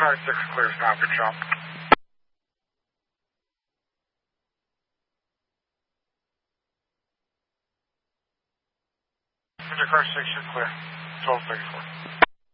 Car 6 clears now for jump. Car 6, you're clear. 1234.